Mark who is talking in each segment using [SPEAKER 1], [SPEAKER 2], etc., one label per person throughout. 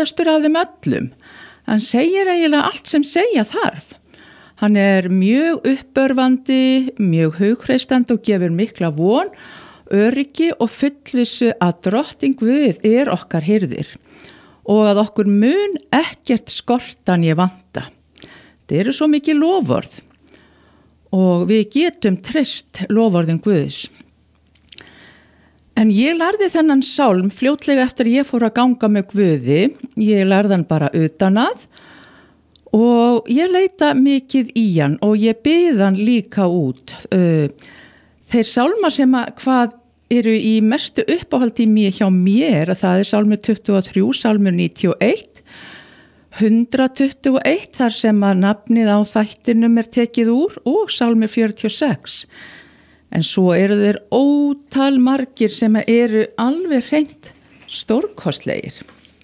[SPEAKER 1] ágætastur af þeim öllum. Hann segir eiginlega allt sem segja þarf. Hann mjög uppörvandi, mjög hugreistandi og gefur mikla von, öryggi og fullvissu að Drottinn Guð okkar hirðir og að okkur mun ekkert skorta né vanta. Það eru svo mikið loforð og við getum treyst loforðin Guðs. En ég lærði þennan sálm fljótlega eftir ég fór að ganga með Guði. Ég lærði hann bara utan að og ég leita mikið í hann og ég bið hann líka út. Þeir sálmar sem hvað eru í mestu uppáhaldi hjá mér, það sálmur 23, sálmur 91, 121 þar sem að nafnið á þættinum tekið úr og sálmur 46. En svo eru þeir ótal margir sem eru alveg hreint stórkostlegir.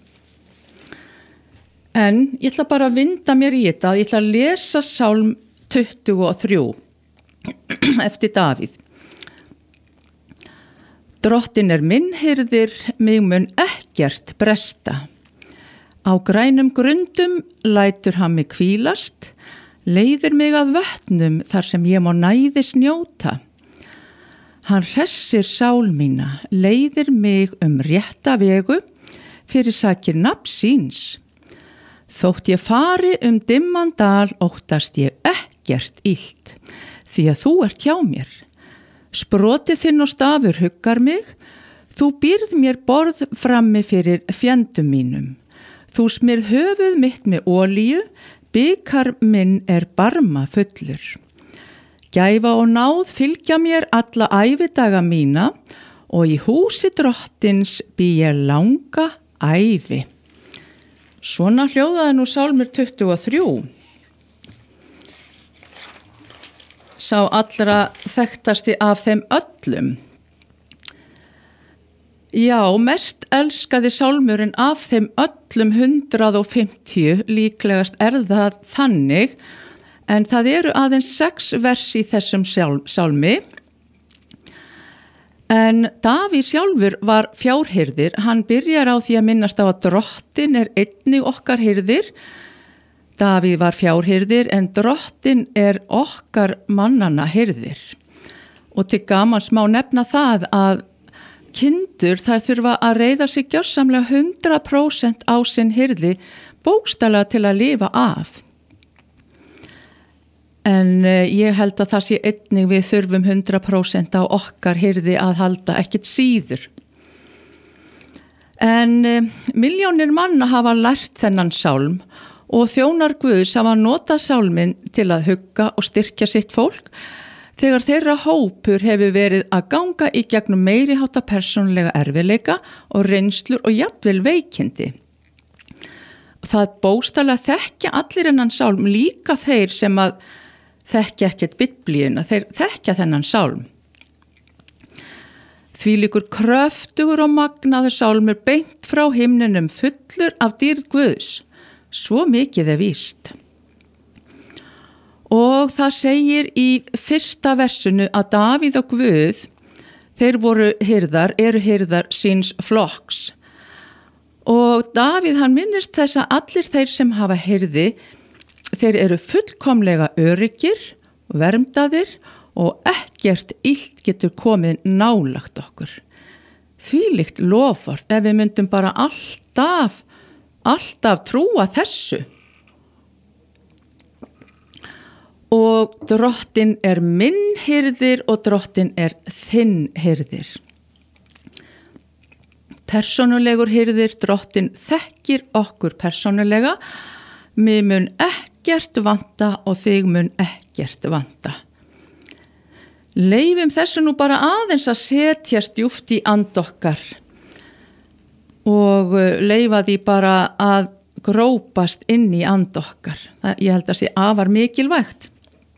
[SPEAKER 1] En ég ætla bara að vinda mér í þetta. Ég ætla að lesa sálm 23 eftir Davíð. Drottinn minn hirðir, mig mun ekkert bresta. Á grænum grundum lætur hann mig hvílast, leiðir mig að vötnum þar sem ég má næðis njóta. Hann hressir sál mína, leiðir mig rétta vegu fyrir sakir nafns síns. Þótt ég fari dimman dal óttast ég ekkert illt, því að þú ert hjá mér. Sprotið þinn og stafur huggar mig, þú býrð mér borð frammi fyrir fjendum mínum. Þú smyrð höfuð mitt með olíu, bikar minn barma fullur. Gæfa og náð fylgja mér alla ævidaga mína og í húsi Drottins bý ég langa ævi. Svona hljóðaði nú sálmur 23. Sá allra þekktasti af þeim öllum. Já, mest elskaði sálmurinn af þeim öllum 150, líklegast það þannig, en það eru aðeins 6 vers í þessum sálmi. En Davíð sjálfur var fjárhirðir. Hann byrjar á því að minnast á að Drottinn einnig okkar hirðir. Davíð var fjárhirðir en Drottinn okkar mannanna hirðir. Og til gamans má nefna það að kindur þær þurfa að reiða sig gjörsamlega 100% á sinn hirði, bókstaflega til að lifa af. En ég held að það sé einnig við þurfum 100% á okkar hirði að halda, ekkert síður. En milljónir manna hafa lært þennan sálm og þjónar Guðs hafa notað sálminn til að hugga og styrkja sitt fólk þegar þeirra hópur hefur verið að ganga í gegnum meiriháttar persónulega erfiðleika og reynslur og jafnvel veikindi. Það bókstaflega þekkja allir þennan sálm, líka þeir sem að þekkja ekkert Biblíuna, þeir þekkja þennan sálm. Þvílíkur kröftugur og magnaður sálmur beint frá himninum fullur af dýrð Guðs. Svo mikið víst. Og það segir í fyrsta versinu að Davíð og Guð, þeir eru hirðar síns flokks. Og Davíð hann minnist þess að allir þeir sem hafa hirði, þeir eru fullkomlega öryggir, verndaðir og ekkert illt getur komið nálagt okkur. Þvílíkt loford ef við myndum bara alltaf trúa þessu. Og Drottinn minn hirðir og Drottinn þinn hirðir. Persónulegur hirðir, Drottinn þekkir okkur persónulega. Mér mun ekkert vanta og þig mun ekkert vanta. Leifum þessu nú bara aðeins að setjast djúpt í and okkar og leifa því bara að grópast inn í and okkar. Ég held að sé afar mikilvægt.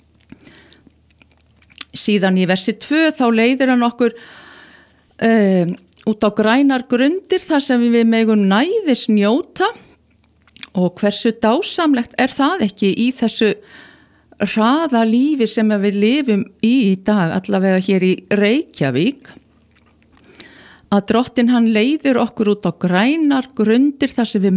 [SPEAKER 1] Síðan í versi 2 þá leiðir hann okkur út á grænar grundir þar sem við megum næðis njóta. Og hversu dásamlegt það ekki í þessu hraða lífi sem við lifum í dag, allavega hér í Reykjavík, að Drottinn hann leiðir okkur út á grænar grundir þar sem við